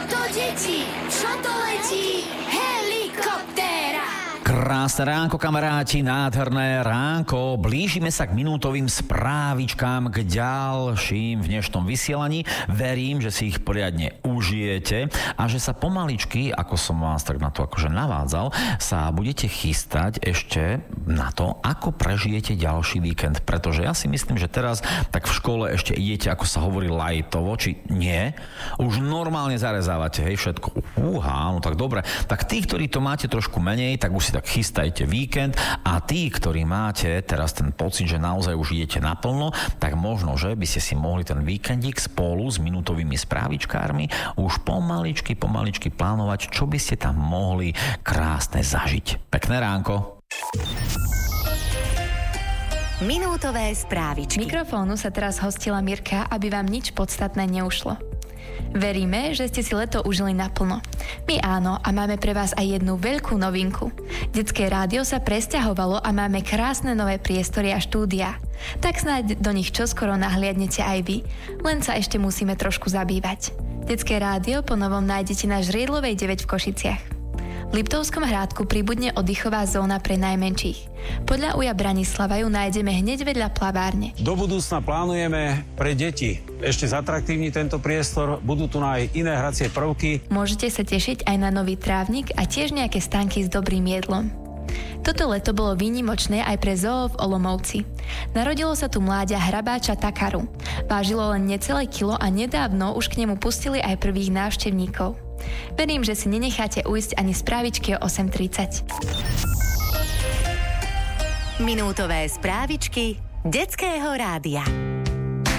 to deti? Čo to letí? Helikoptéra! Krásne ránko, kamaráti, nádherné ránko. Blížime sa k minútovým správičkám, k ďalším v dnešnom vysielaní. Verím, že si ich poriadne užijete a že sa pomaličky, ako som vás tak na to akože navádzal, sa budete chystať ešte na to, ako prežijete ďalší víkend. Pretože ja si myslím, že teraz tak v škole ešte idete, ako sa hovorí, lightovo, či nie. Už normálne zarezávate, hej, všetko. No tak dobre. Tak tí, ktorí to máte trošku menej, tak už si tak chystajte víkend a tí, ktorí máte teraz ten pocit, že naozaj už idete naplno, tak možno, že by ste si mohli ten víkendík spolu s minútovými správičkármi už pomaličky plánovať, čo by ste tam mohli krásne zažiť. Pekné ránko. Minútové správičky. Mikrofónu sa teraz hostila Mirka, aby vám nič podstatné neušlo. Veríme, že ste si leto užili naplno. My áno a máme pre vás aj jednu veľkú novinku. Detské rádio sa presťahovalo a máme krásne nové priestory a štúdia. Tak snáď do nich čoskoro nahliadnete aj vy, len sa ešte musíme trošku zabývať. Detské rádio po novom nájdete na Žriedlovej 9 v Košiciach. V Liptovskom Hrádku pribudne oddychová zóna pre najmenších. Podľa Uja Branislava ju nájdeme hneď vedľa plavárne. Do budúcna plánujeme pre deti ešte zatraktívniť tento priestor, budú tu aj iné hracie prvky. Môžete sa tešiť aj na nový trávnik a tiež nejaké stánky s dobrým jedlom. Toto leto bolo výnimočné aj pre zoo v Olomouci. Narodilo sa tu mláďa hrabáča Takaru. Vážilo len necelé kilo a nedávno už k nemu pustili aj prvých návštevníkov. Verím, že si nenecháte ujsť ani správičky o 8:30. Minútové správičky Detského rádia.